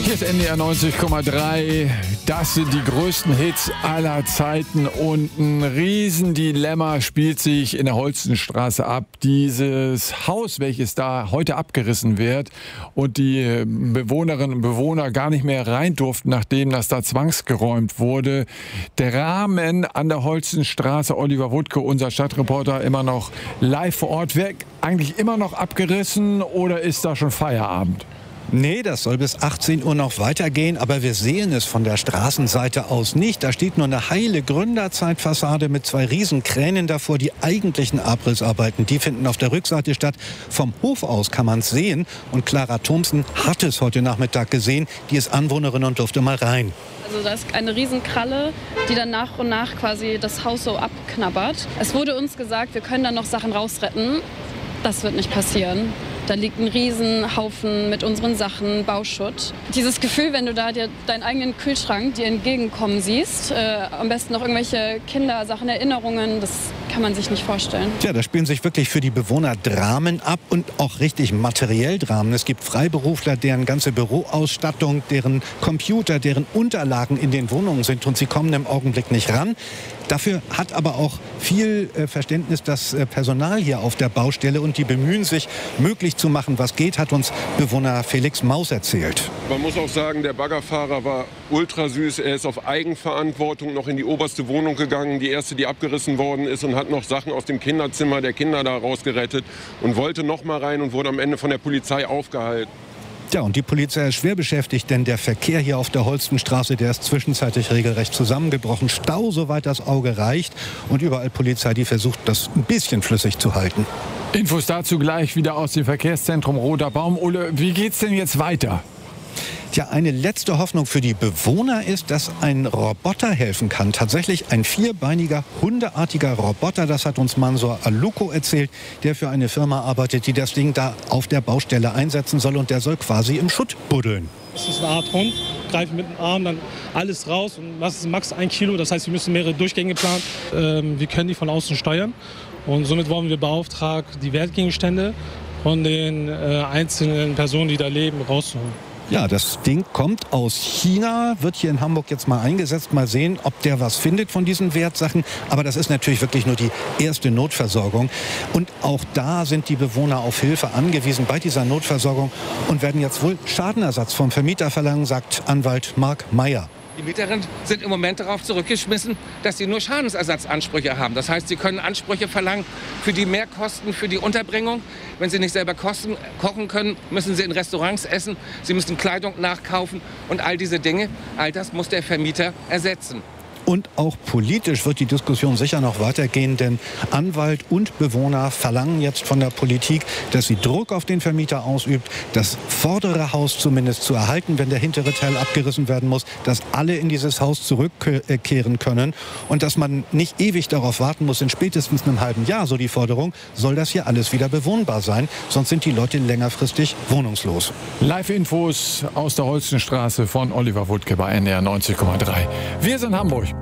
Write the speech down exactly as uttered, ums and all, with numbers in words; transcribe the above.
Hier ist N D R neunzig Komma drei. Das sind die größten Hits aller Zeiten und ein Riesendilemma spielt sich in der Holstenstraße ab. Dieses Haus, welches da heute abgerissen wird und die Bewohnerinnen und Bewohner gar nicht mehr rein durften, nachdem das da zwangsgeräumt wurde. Der Rahmen an der Holstenstraße, Oliver Wuttke, unser Stadtreporter, immer noch live vor Ort. Wird eigentlich immer noch abgerissen oder ist da schon Feierabend? Nee, das soll bis achtzehn Uhr noch weitergehen, aber wir sehen es von der Straßenseite aus nicht. Da steht nur eine heile Gründerzeitfassade mit zwei Riesenkränen davor. Die eigentlichen Abrissarbeiten, die finden auf der Rückseite statt. Vom Hof aus kann man es sehen und Clara Thomsen hat es heute Nachmittag gesehen. Die ist Anwohnerin und durfte mal rein. Also da ist eine Riesenkralle, die dann nach und nach quasi das Haus so abknabbert. Es wurde uns gesagt, wir können da noch Sachen rausretten. Das wird nicht passieren. Da liegt ein Riesenhaufen mit unseren Sachen, Bauschutt. Dieses Gefühl, wenn du da dir deinen eigenen Kühlschrank dir entgegenkommen siehst, äh, am besten noch irgendwelche Kindersachen, Erinnerungen, das kann man sich nicht vorstellen. Tja, da spielen sich wirklich für die Bewohner Dramen ab und auch richtig materiell Dramen. Es gibt Freiberufler, deren ganze Büroausstattung, deren Computer, deren Unterlagen in den Wohnungen sind und sie kommen im Augenblick nicht ran. Dafür hat aber auch viel äh, Verständnis das äh, Personal hier auf der Baustelle und die bemühen sich, möglich zu machen, was geht, hat uns Bewohner Felix Maus erzählt. Man muss auch sagen, der Baggerfahrer war ultra süß. Er ist auf Eigenverantwortung noch in die oberste Wohnung gegangen, die erste, die abgerissen worden ist, und hat noch Sachen aus dem Kinderzimmer der Kinder da rausgerettet und wollte noch mal rein und wurde am Ende von der Polizei aufgehalten. Ja, und die Polizei ist schwer beschäftigt, denn der Verkehr hier auf der Holstenstraße, der ist zwischenzeitlich regelrecht zusammengebrochen. Stau, soweit das Auge reicht. Und überall Polizei, die versucht, das ein bisschen flüssig zu halten. Infos dazu gleich wieder aus dem Verkehrszentrum Roter Baum. Ole, wie geht's denn jetzt weiter? Tja, eine letzte Hoffnung für die Bewohner ist, dass ein Roboter helfen kann. Tatsächlich ein vierbeiniger, hundeartiger Roboter. Das hat uns Mansur Aluko erzählt, der für eine Firma arbeitet, die das Ding da auf der Baustelle einsetzen soll. Und der soll quasi im Schutt buddeln. Das ist eine Art Hund, greifen mit dem Arm dann alles raus. Und das ist max ein Kilo, das heißt, wir müssen mehrere Durchgänge planen. Ähm, wir können die von außen steuern. Und somit wurden wir beauftragt, die Wertgegenstände von den äh, einzelnen Personen, die da leben, rauszuholen. Ja, das Ding kommt aus China, wird hier in Hamburg jetzt mal eingesetzt. Mal sehen, ob der was findet von diesen Wertsachen. Aber das ist natürlich wirklich nur die erste Notversorgung. Und auch da sind die Bewohner auf Hilfe angewiesen bei dieser Notversorgung und werden jetzt wohl Schadenersatz vom Vermieter verlangen, sagt Anwalt Marc Meyer. Die Mieterinnen sind im Moment darauf zurückgeschmissen, dass sie nur Schadensersatzansprüche haben. Das heißt, sie können Ansprüche verlangen für die Mehrkosten, für die Unterbringung. Wenn sie nicht selber kosten, kochen können, müssen sie in Restaurants essen. Sie müssen Kleidung nachkaufen und all diese Dinge. All das muss der Vermieter ersetzen. Und auch politisch wird die Diskussion sicher noch weitergehen, denn Anwalt und Bewohner verlangen jetzt von der Politik, dass sie Druck auf den Vermieter ausübt, das vordere Haus zumindest zu erhalten, wenn der hintere Teil abgerissen werden muss, dass alle in dieses Haus zurückkehren können und dass man nicht ewig darauf warten muss, in spätestens einem halben Jahr, so die Forderung, soll das hier alles wieder bewohnbar sein, sonst sind die Leute längerfristig wohnungslos. Live-Infos aus der Holstenstraße von Oliver Wuttke bei N D R neunzig Komma drei. Wir sind Hamburg.